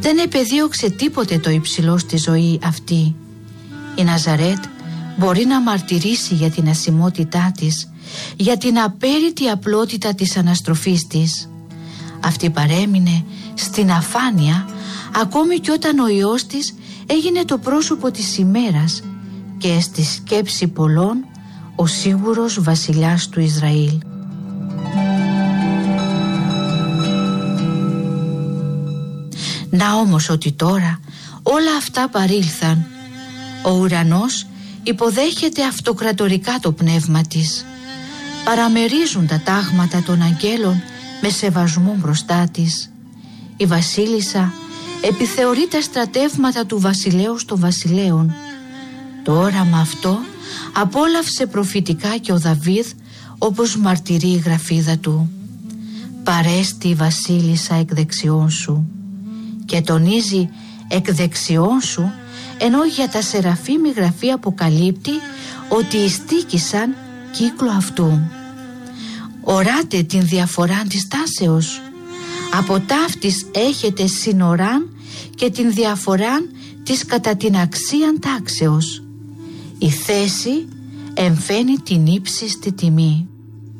Δεν επεδίωξε τίποτε το υψηλό στη ζωή αυτή. Η Ναζαρέτ μπορεί να μαρτυρήσει για την ασημότητά της, για την απέρριτη απλότητα της αναστροφής της. Αυτή παρέμεινε στην αφάνεια ακόμη και όταν ο Υιός της έγινε το πρόσωπο της ημέρας και στη σκέψη πολλών ο σίγουρος βασιλιάς του Ισραήλ. Να όμως ότι τώρα όλα αυτά παρήλθαν. Ο ουρανός υποδέχεται αυτοκρατορικά το πνεύμα της. Παραμερίζουν τα τάγματα των αγγέλων με σεβασμό μπροστά της. Η βασίλισσα επιθεωρεί τα στρατεύματα του βασιλέως των βασιλέων. Το όραμα αυτό απόλαυσε προφητικά και ο Δαβίδ, όπως μαρτυρεί η γραφίδα του. «Παρέστη η βασίλισσα εκ δεξιών σου», και τονίζει εκ δεξιών σου, ενώ για τα σεραφείμ η γραφή αποκαλύπτει ότι ειστίκησαν κύκλο αυτού. Οράτε την διαφορά της τάσεως. Από ταύτης έχετε σύνοραν και την διαφοράν της κατά την αξίαν τάξεως. Η θέση εμφαίνει την ύψιστη τιμή.